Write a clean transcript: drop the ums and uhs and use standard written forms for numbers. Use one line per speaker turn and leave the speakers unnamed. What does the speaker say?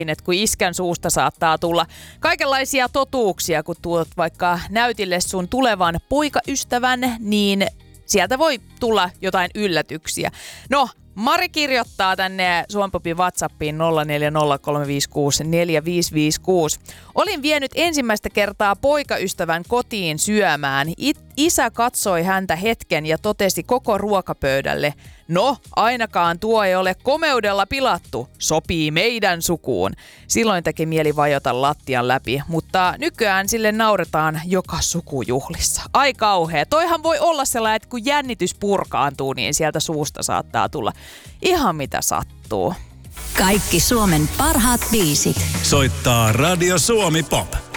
että kun iskän suusta saattaa tulla kaikenlaisia totuuksia, kun tuot vaikka näytille sun tulevan poikaystävän, niin sieltä voi tulla jotain yllätyksiä. No, Mari kirjoittaa tänne Suomi-popin WhatsAppiin 0403564556. Olin vienyt ensimmäistä kertaa poikaystävän kotiin syömään. Isä katsoi häntä hetken ja totesi koko ruokapöydälle: no, ainakaan tuo ei ole komeudella pilattu. Sopii meidän sukuun. Silloin teki mieli vajota lattian läpi, mutta nykyään sille nauretaan joka sukujuhlissa. Ai kauhea. Toihan voi olla sellainen, että kun jännitys purkaantuu, niin sieltä suusta saattaa tulla ihan mitä sattuu.
Kaikki Suomen parhaat biisit.
Soittaa Radio Suomi Pop.